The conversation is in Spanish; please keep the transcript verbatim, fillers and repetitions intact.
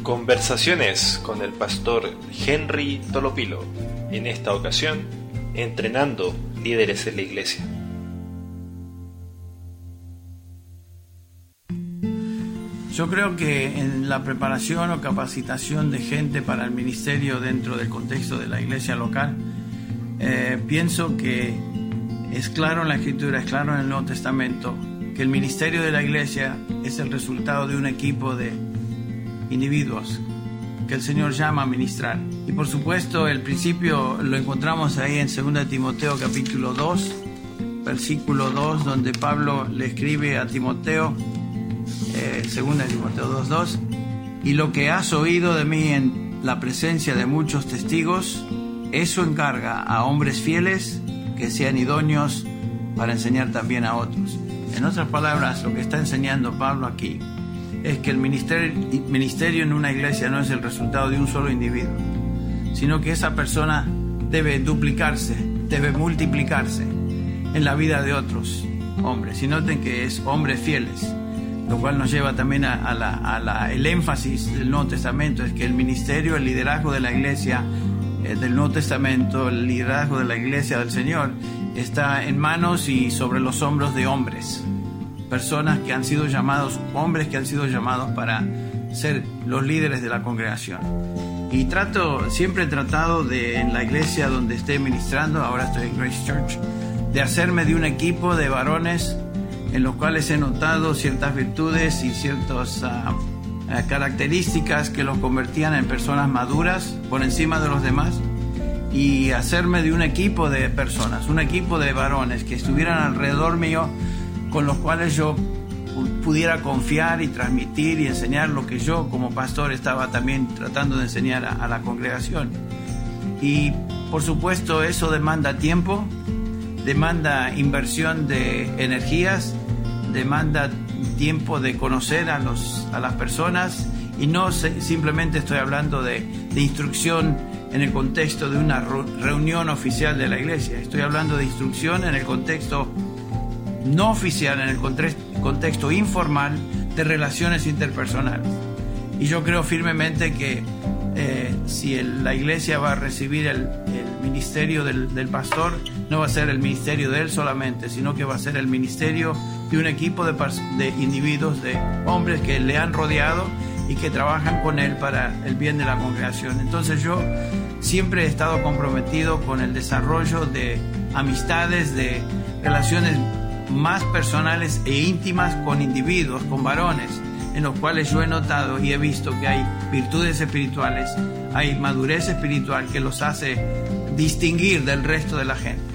Conversaciones con el pastor Henry Tolopilo, en esta ocasión, entrenando líderes en la iglesia. Yo creo que en la preparación o capacitación de gente para el ministerio dentro del contexto de la iglesia local, eh, pienso que es claro en la Escritura, es claro en el Nuevo Testamento, que el ministerio de la iglesia es el resultado de un equipo de individuos que el Señor llama a ministrar. Y por supuesto el principio lo encontramos ahí en segunda Timoteo capítulo dos, versículo dos, donde Pablo le escribe a Timoteo, eh, segunda Timoteo dos dos, y lo que has oído de mí en la presencia de muchos testigos, eso encarga a hombres fieles que sean idóneos para enseñar también a otros. En otras palabras, lo que está enseñando Pablo aquí es que el ministerio, ministerio en una iglesia no es el resultado de un solo individuo, sino que esa persona debe duplicarse, debe multiplicarse en la vida de otros hombres. Y noten que es hombres fieles, lo cual nos lleva también a, a, la, a la, el énfasis del Nuevo Testamento, es que el ministerio, el liderazgo de la iglesia eh, del Nuevo Testamento, el liderazgo de la iglesia del Señor, está en manos y sobre los hombros de hombres. Personas que han sido llamados, hombres que han sido llamados para ser los líderes de la congregación. Y trato, siempre he tratado de, en la iglesia donde esté ministrando, ahora estoy en Grace Church, de hacerme de un equipo de varones en los cuales he notado ciertas virtudes y ciertas uh, uh, características que los convertían en personas maduras por encima de los demás, y hacerme de un equipo de personas, un equipo de varones que estuvieran alrededor mío, con los cuales yo pudiera confiar y transmitir y enseñar lo que yo como pastor estaba también tratando de enseñar a, a la congregación. Y por supuesto eso demanda tiempo, demanda inversión de energías, demanda tiempo de conocer a, los, a las personas, y no se, simplemente estoy hablando de, de instrucción en el contexto de una reunión oficial de la iglesia, estoy hablando de instrucción en el contexto no oficial, en el contexto informal de relaciones interpersonales. Y yo creo firmemente que eh, si el, la iglesia va a recibir el, el ministerio del, del pastor, no va a ser el ministerio de él solamente, sino que va a ser el ministerio de un equipo de, de individuos, de hombres que le han rodeado y que trabajan con él para el bien de la congregación. Entonces yo siempre he estado comprometido con el desarrollo de amistades, de relaciones más personales e íntimas con individuos, con varones, en los cuales yo he notado y he visto que hay virtudes espirituales, hay madurez espiritual que los hace distinguir del resto de la gente.